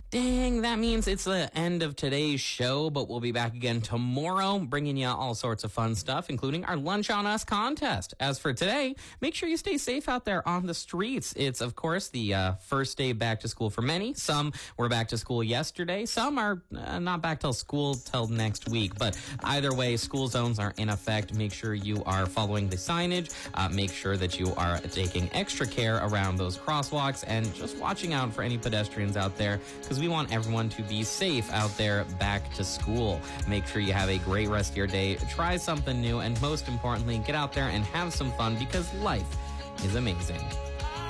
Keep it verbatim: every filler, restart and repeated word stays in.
Dang, that means it's the end of today's show, but we'll be back again tomorrow, bringing you all sorts of fun stuff, including our Lunch on Us contest. As for today, make sure you stay safe out there on the streets. It's, of course, the uh, first day back to school for many. Some were back to school yesterday. Some are uh, not back till school till next week. But either way, school zones are in effect. Make sure you are following the signage. Uh, make sure that you are taking extra care around those crosswalks and just watching out for any pedestrians out there, because we want everyone to be safe out there back to school. Make sure you have a great rest of your day. Try something new, and most importantly, get out there and have some fun, because life is amazing.